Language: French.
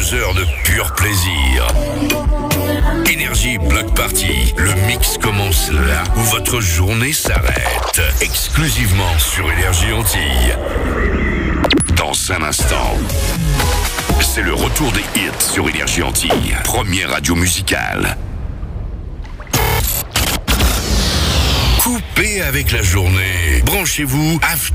2 heures de pur plaisir. Énergie Block Party. Le mix commence là où votre journée s'arrête. Exclusivement sur Énergie Antilles. Dans un instant, c'est le retour des hits sur Énergie Antilles. Première radio musicale. Coupez avec la journée. Branchez-vous After